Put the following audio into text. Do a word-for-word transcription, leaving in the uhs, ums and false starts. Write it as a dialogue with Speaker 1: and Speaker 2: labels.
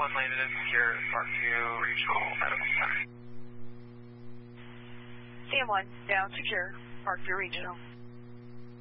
Speaker 1: one landed in secure Parkview Regional Medical Center.
Speaker 2: C M one, down secure, Parkview Regional.